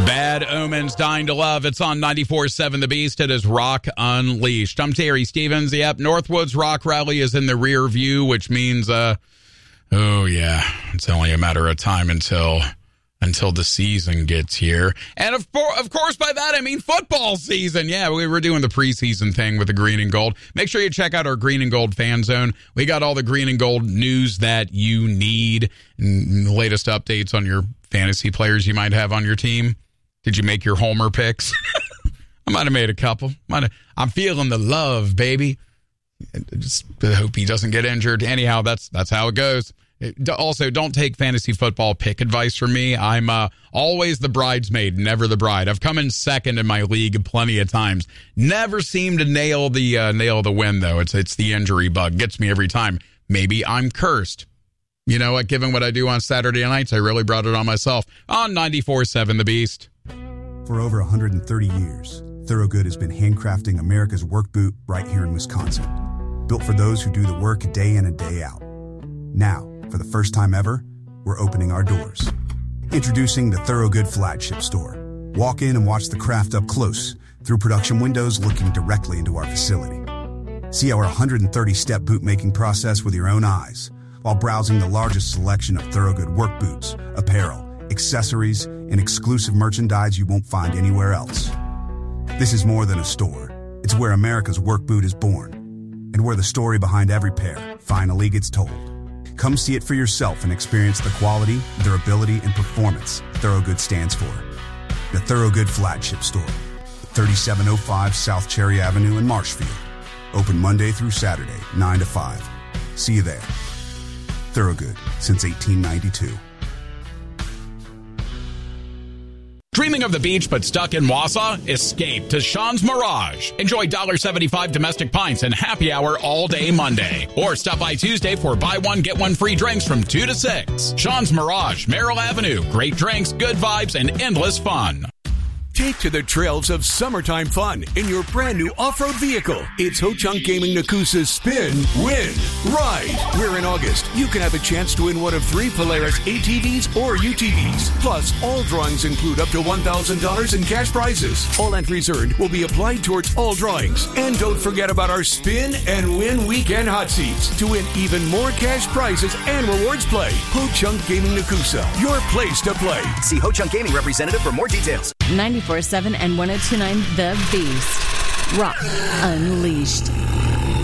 Bad Omens, Dying to Love. It's on 94.7 The Beast. It is Rock Unleashed. I'm Terry Stevens. Yep, Northwoods Rock Rally is in the rear view, which means, it's only a matter of time until the season gets here. And of course, by that, I mean football season. Yeah, we were doing the preseason thing with the green and gold. Make sure you check out our green and gold fan zone. We got all the green and gold news that you need, and the latest updates on your fantasy players you might have on your team. Did you make your homer picks? I might have made a couple. I'm feeling the love, baby. Just hope he doesn't get injured. Anyhow, that's how it goes. Also, don't take fantasy football pick advice from me. I'm always the bridesmaid, never the bride. I've come in second in my league plenty of times. Never seem to nail the win, though. It's the injury bug. Gets me every time. Maybe I'm cursed. You know what? Given what I do on Saturday nights, I really brought it on myself. On 94.7 The Beast. For over 130 years, Thorogood has been handcrafting America's work boot right here in Wisconsin. Built for those who do the work day in and day out. Now, for the first time ever, we're opening our doors. Introducing the Thorogood Flagship Store. Walk in and watch the craft up close through production windows looking directly into our facility. See our 130-step boot-making process with your own eyes while browsing the largest selection of Thorogood work boots, apparel, accessories, and exclusive merchandise you won't find anywhere else. This is more than a store. It's where America's work boot is born and where the story behind every pair finally gets told. Come see it for yourself and experience the quality, durability, and performance Thorogood stands for. The Thorogood Flagship Store, 3705 South Cherry Avenue in Marshfield. Open Monday through Saturday, 9 to 5. See you there. Thorogood, since 1892. Dreaming of the beach but stuck in Wausau? Escape to Sean's Mirage. Enjoy $1.75 domestic pints and happy hour all day Monday. Or stop by Tuesday for buy one, get one free drinks from 2 to 6. Sean's Mirage, Merrill Avenue. Great drinks, good vibes, and endless fun. Take to the trails of summertime fun in your brand new off-road vehicle. It's Ho-Chunk Gaming Nakusa's Spin, Win, Ride. Where in August, you can have a chance to win one of 3 Polaris ATVs or UTVs. Plus, all drawings include up to $1,000 in cash prizes. All entries earned will be applied towards all drawings. And don't forget about our Spin and Win Weekend Hot Seats to win even more cash prizes and rewards play. Ho-Chunk Gaming Nakusa, your place to play. See Ho-Chunk Gaming representative for more details. 94.7 and 102.9 The Beast. Rock Unleashed.